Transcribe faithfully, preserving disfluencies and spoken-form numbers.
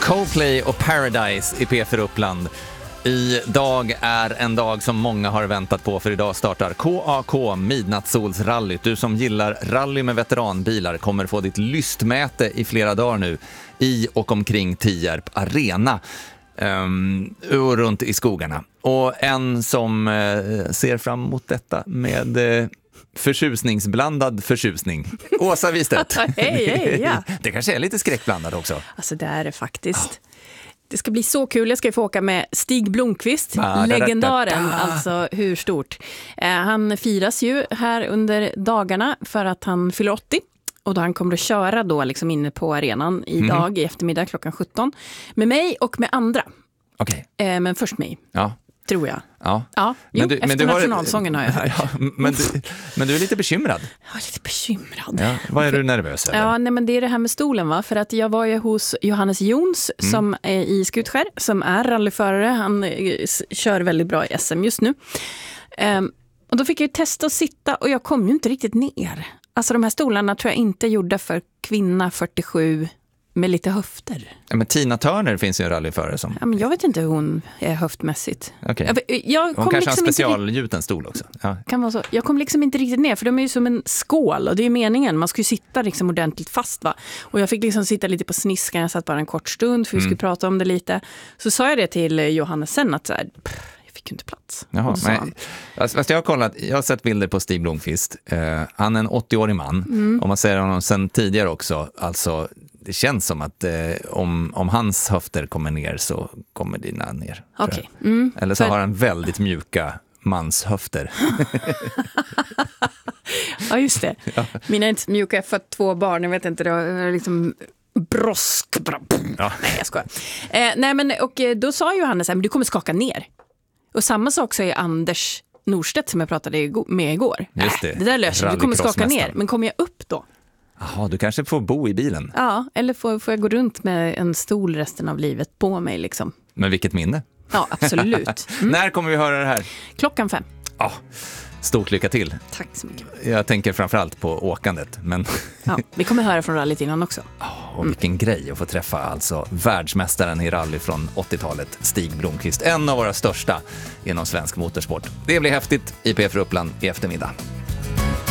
Coldplay och Paradise i P fyra Uppland. Idag är en dag som många har väntat på, för idag startar K A K Midnattssolsrallyt. Du som gillar rally med veteranbilar kommer få ditt lystmäte i flera dagar nu i och omkring Tierp Arena um, och runt i skogarna. Och en som uh, ser fram emot detta med uh, förtjusningsblandad förtjusning. Åsa Wistedt. Hej, hej, ja. Det kanske är lite skräckblandad också. Alltså det är det faktiskt. Oh. Det ska bli så kul. Jag ska få åka med Stig Blomqvist, ah, legendaren. Da, da, da. Alltså hur stort. Eh, han firas ju här under dagarna för att han fyller åttio. Och då han kommer att köra då liksom inne på arenan idag mm. i eftermiddag klockan sjutton. Med mig och med andra. Okej. Okay. Eh, men först mig. Ja. Tror jag. Ja. Ja, jo, men du, efter men du nationalsången har, har jag hört. Ja, men, du, men du är lite bekymrad. Jag är lite bekymrad. Ja, vad är du nervös över? Ja, nej, men det är det här med stolen, va? För att jag var ju hos Johannes Jons mm. som är i Skutskär, som är rallyförare. Han kör väldigt bra i S M just nu. Um, och då fick jag ju testa att sitta och jag kom ju inte riktigt ner. Alltså de här stolarna tror jag inte gjorda för kvinna fyrtiosju med lite höfter. Ja, men Tina Turner finns ju en rallyförare som... Ja, men jag vet inte hur hon är höftmässigt. Okay. Jag, jag hon kanske liksom har en specialgjuten stol också. Ja. Kan vara så. Jag kom liksom inte riktigt ner, för de är ju som en skål och det är meningen. Man ska ju sitta liksom ordentligt fast, va? Och jag fick liksom sitta lite på sniskan. Jag satt bara en kort stund för vi mm. skulle prata om det lite. Så sa jag det till Johannes sen att så här, jag fick ju inte plats. Jaha, men, alltså, jag, har kollat, jag har sett bilder på Stig Blomqvist. Uh, han är en åttio-årig man. Mm. Om man säger honom sen tidigare också, alltså det känns som att eh, om, om hans höfter kommer ner så kommer dina ner. Okay. Mm. Eller så För... har han väldigt mjuka manshöfter. Ja, just det. Ja. Mina är inte mjuka, jag har fått två barn. Jag vet inte, det är liksom brosk. Ja. Nej, jag skojar. Eh, nej, men och då sa Johannes att du kommer skaka ner. Och samma sak säger Anders Norstedt som jag pratade med igår. Just det. Äh, det där löser du kommer skaka ner. Men kommer jag upp då? Jaha, du kanske får bo i bilen. Ja, eller får, får jag gå runt med en stol resten av livet på mig liksom. Men vilket minne. Ja, absolut. Mm. När kommer vi höra det här? Klockan fem. Ja, stort lycka till. Tack så mycket. Jag tänker framförallt på åkandet. Men... Ja, vi kommer höra från rallyt innan också. Oh, och vilken mm. grej att få träffa alltså världsmästaren i rally från åttiotalet, Stig Blomqvist. En av våra största inom svensk motorsport. Det blir häftigt i P fyra Uppland i eftermiddag.